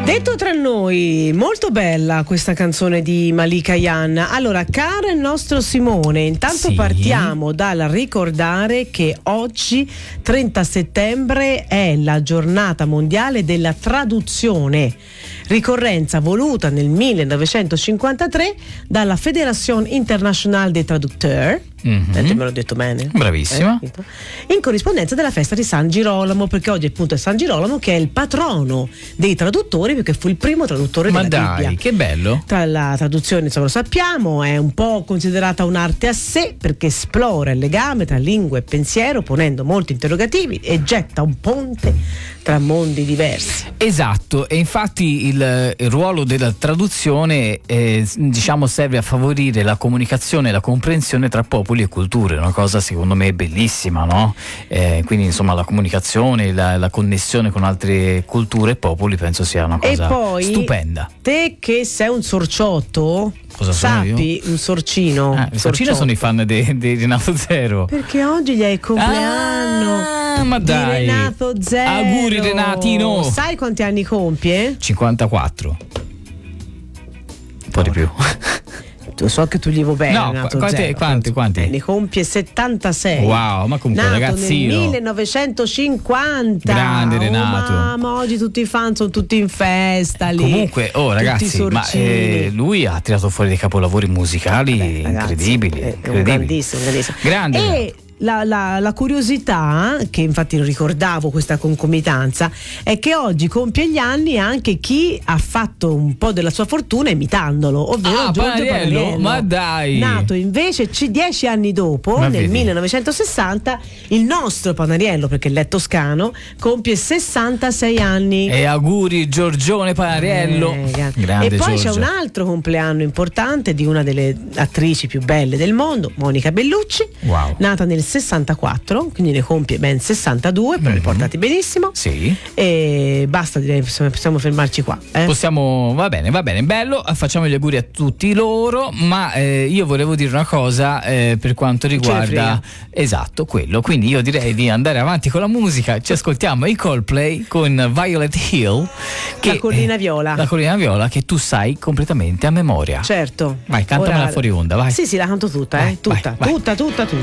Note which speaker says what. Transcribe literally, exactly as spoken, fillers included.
Speaker 1: Detto tra noi, molto bella questa canzone di Malika Ayane. Allora, caro il nostro Simone, intanto
Speaker 2: sì.
Speaker 1: partiamo dal ricordare che oggi, trenta settembre, è la giornata mondiale della traduzione, ricorrenza voluta nel millenovecentocinquantatré dalla Fédération Internationale des Traducteurs. Mm-hmm. Me l'ho detto bene.
Speaker 2: Bravissima.
Speaker 1: Eh, in corrispondenza della festa di San Girolamo, perché oggi appunto è San Girolamo che è il patrono dei traduttori, perché fu il primo traduttore
Speaker 2: Ma
Speaker 1: della
Speaker 2: dai,
Speaker 1: Bibbia.
Speaker 2: che bello.
Speaker 1: Tra la traduzione, insomma, lo sappiamo, è un po' considerata un'arte a sé perché esplora il legame tra lingua e pensiero, ponendo molti interrogativi e getta un ponte tra mondi diversi.
Speaker 2: Esatto, e infatti il, il ruolo della traduzione eh, diciamo serve a favorire la comunicazione e la comprensione tra popoli e culture, una cosa secondo me bellissima, no? Eh, quindi insomma la comunicazione, la, la connessione con altre culture e popoli penso sia una cosa
Speaker 1: e poi,
Speaker 2: stupenda.
Speaker 1: Te che sei un sorciotto,
Speaker 2: cosa sono
Speaker 1: sappi,
Speaker 2: io?
Speaker 1: un sorcino.
Speaker 2: Ah, i sorcini sono i fan di Renato Zero.
Speaker 1: Perché oggi gli è il compleanno
Speaker 2: ah, ma dai.
Speaker 1: di Renato Zero.
Speaker 2: Auguri Renatino.
Speaker 1: Sai quanti anni compie?
Speaker 2: cinquantaquattro. Un po' di più.
Speaker 1: Tu so che tu gli vuoi bene.
Speaker 2: No,
Speaker 1: Renato
Speaker 2: quanti,
Speaker 1: Zero.
Speaker 2: quanti, quanti?
Speaker 1: Eh, ne compie settantasei.
Speaker 2: Wow, ma comunque
Speaker 1: nato
Speaker 2: ragazzino.
Speaker 1: nel millenovecentocinquanta.
Speaker 2: Grande Renato.
Speaker 1: Oh, mamma, oggi tutti i fan sono tutti in festa lì.
Speaker 2: Comunque, oh ragazzi, ma eh, lui ha tirato fuori dei capolavori musicali
Speaker 1: Beh, ragazzi,
Speaker 2: incredibili,
Speaker 1: è, è
Speaker 2: incredibili.
Speaker 1: un grandissimo, grandissimo.
Speaker 2: Grande.
Speaker 1: E La, la, la curiosità, che infatti non ricordavo questa concomitanza, è che oggi compie gli anni anche chi ha fatto un po' della sua fortuna imitandolo, ovvero
Speaker 2: ah,
Speaker 1: Giorgio
Speaker 2: Panariello?
Speaker 1: Panariello.
Speaker 2: Ma dai!
Speaker 1: Nato invece c- dieci anni dopo,
Speaker 2: Ma
Speaker 1: nel
Speaker 2: vedi.
Speaker 1: millenovecentosessanta, il nostro Panariello, perché è toscano, compie sessantasei anni.
Speaker 2: E auguri Giorgione Panariello.
Speaker 1: Eh, grande.
Speaker 2: Grande
Speaker 1: e poi
Speaker 2: Giorgio.
Speaker 1: c'è un altro compleanno importante di una delle attrici più belle del mondo, Monica Bellucci,
Speaker 2: Wow.
Speaker 1: nata nel sessantaquattro, quindi ne compie ben sessantadue, però
Speaker 2: Mm-hmm.
Speaker 1: li portati benissimo.
Speaker 2: Sì.
Speaker 1: E basta, direi, possiamo, possiamo fermarci qua. Eh?
Speaker 2: Possiamo, va bene, va bene, bello, facciamo gli auguri a tutti loro, ma eh, io volevo dire una cosa eh, per quanto riguarda esatto quello, quindi io direi di andare avanti con la musica, ci ascoltiamo i Coldplay con Violet Hill, che,
Speaker 1: La collina viola.
Speaker 2: eh, la collina viola che tu sai completamente a memoria.
Speaker 1: Certo.
Speaker 2: Vai, cantamela
Speaker 1: Ora-
Speaker 2: fuori onda, vai.
Speaker 1: Sì, sì, la canto tutta,
Speaker 2: Vai,
Speaker 1: eh? Tutta,
Speaker 2: vai, vai.
Speaker 1: tutta, tutta, tutta.